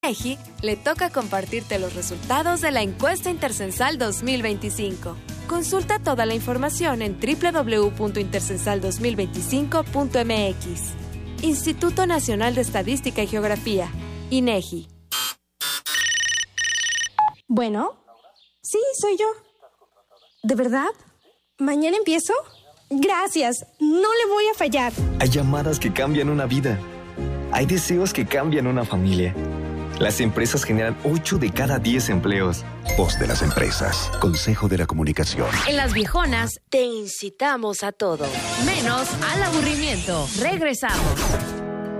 INEGI le toca compartirte los resultados de la encuesta intercensal 2025. Consulta toda la información en www.intercensal2025.mx. Instituto Nacional de Estadística y Geografía, INEGI. Bueno, sí, soy yo. ¿De verdad? ¿Mañana empiezo? Gracias, no le voy a fallar. Hay llamadas que cambian una vida. Hay deseos que cambian una familia. Las empresas generan 8 de cada 10 empleos. Voz de las empresas. Consejo de la Comunicación. En Las Viejonas te incitamos a todo, menos al aburrimiento. Regresamos.